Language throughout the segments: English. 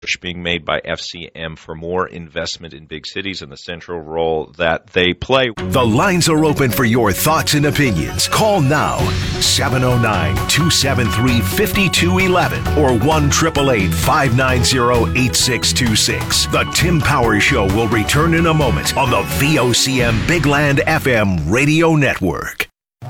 being made by FCM for more investment in big cities and the central role that they play. The lines are open for your thoughts and opinions. Call now, 709-273-5211 or 1-888-590-8626. The Tim Power Show will return in a moment on the VOCM Big Land FM Radio Network.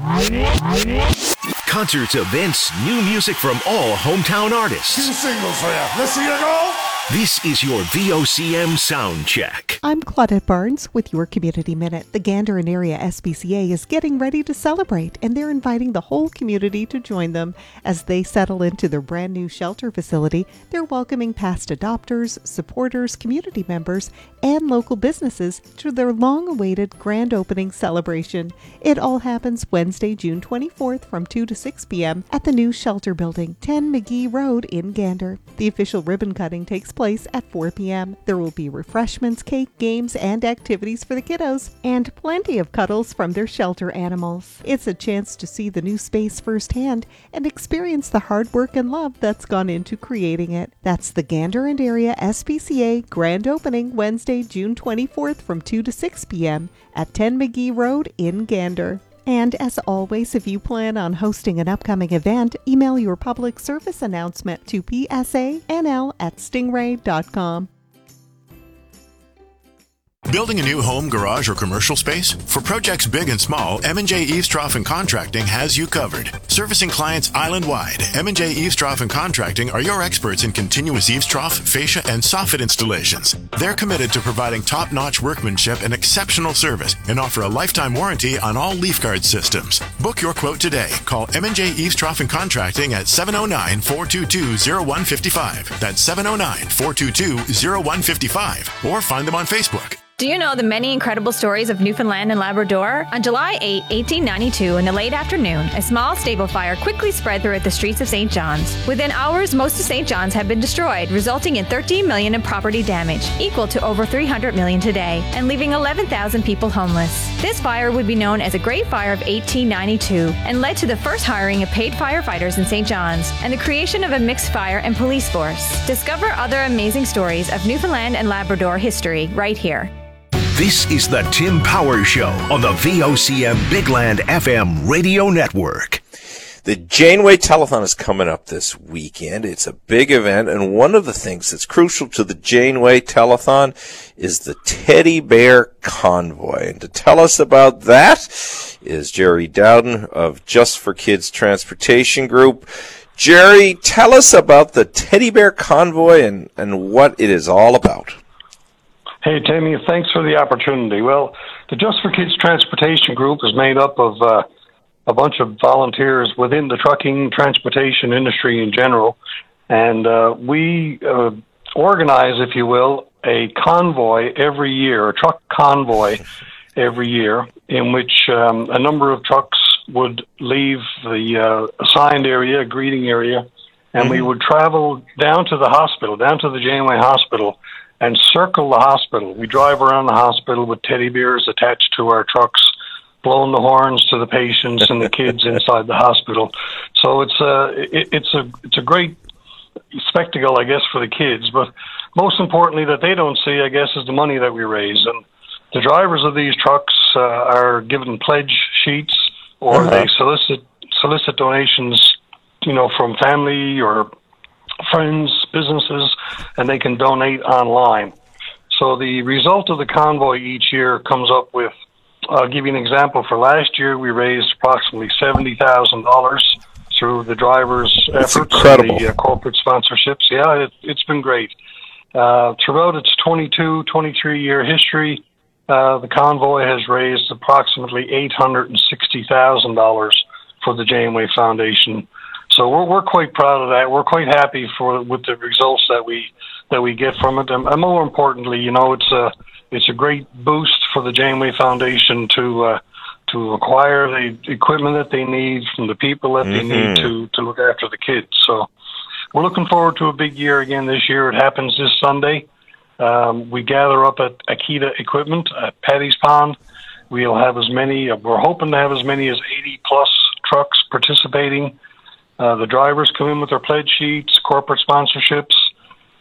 Concerts, events, new music from all hometown artists. 2 singles for you. Let's see you go. This is your VOCM Sound Check. I'm Claudette Barnes with your Community Minute. The Gander and Area SPCA is getting ready to celebrate, and they're inviting the whole community to join them. As they settle into their brand new shelter facility, they're welcoming past adopters, supporters, community members, and local businesses to their long-awaited grand opening celebration. It all happens Wednesday, June 24th from 2 to 6 p.m. at the new shelter building, 10 McGee Road in Gander. The official ribbon cutting takes place at 4 p.m. There will be refreshments, cake, games, and activities for the kiddos, and plenty of cuddles from their shelter animals. It's a chance to see the new space firsthand and experience the hard work and love that's gone into creating it. That's the Gander and Area SPCA grand opening Wednesday, June 24th from 2 to 6 p.m. at 10 McGee Road in Gander. And as always, if you plan on hosting an upcoming event, email your public service announcement to psanl@stingray.com. Building a new home, garage, or commercial space? For projects big and small, M&J Eavestrough and Contracting has you covered. Servicing clients island-wide, M&J Eavestrough and Contracting are your experts in continuous eavestrough, fascia, and soffit installations. They're committed to providing top-notch workmanship and exceptional service and offer a lifetime warranty on all leaf guard systems. Book your quote today. Call M&J Eavestrough and Contracting at 709-422-0155. That's 709-422-0155. Or find them on Facebook. Do you know the many incredible stories of Newfoundland and Labrador? On July 8, 1892, in the late afternoon, a small stable fire quickly spread throughout the streets of St. John's. Within hours, most of St. John's had been destroyed, resulting in $13 million in property damage, equal to over $300 million today, and leaving 11,000 people homeless. This fire would be known as the Great Fire of 1892 and led to the first hiring of paid firefighters in St. John's and the creation of a mixed fire and police force. Discover other amazing stories of Newfoundland and Labrador history right here. This is the Tim Power Show on the VOCM Big Land FM Radio Network. The Janeway Telethon is coming up this weekend. It's a big event, and one of the things that's crucial to the Janeway Telethon is the Teddy Bear Convoy. And to tell us about that is Jerry Dowden of Just for Kids Transportation Group. Jerry, tell us about the Teddy Bear Convoy and what it is all about. Hey, Tammy, thanks for the opportunity. Well, the Just for Kids Transportation Group is made up of a bunch of volunteers within the trucking transportation industry in general, and we organize, if you will, a convoy every year, a truck convoy every year, in which a number of trucks would leave the assigned area, greeting area, and we would travel down to the hospital, down to the Janeway Hospital, and circle the hospital. We drive around the hospital with teddy bears attached to our trucks, blowing the horns to the patients and the kids inside the hospital. So it's a great spectacle, I guess, for the kids. But most importantly, that they don't see, I guess, is the money that we raise. And the drivers of these trucks are given pledge sheets, or they solicit donations, from family or friends, businesses, and they can donate online. So the result of the convoy each year comes up with, I'll give you an example. For last year, we raised approximately $70,000 through the drivers' efforts and the corporate sponsorships. Yeah, it's been great. Throughout its 23-year history, the convoy has raised approximately $860,000 for the Janeway Foundation. So we're quite proud of that. We're quite happy with the results that we get from it, and more importantly, it's a great boost for the Janeway Foundation to acquire the equipment that they need from the people that they need to look after the kids. So we're looking forward to a big year again this year. It happens this Sunday. We gather up at Akita Equipment at Paddy's Pond. We'll have we're hoping to have as many as 80 plus trucks participating. The drivers come in with their pledge sheets, corporate sponsorships,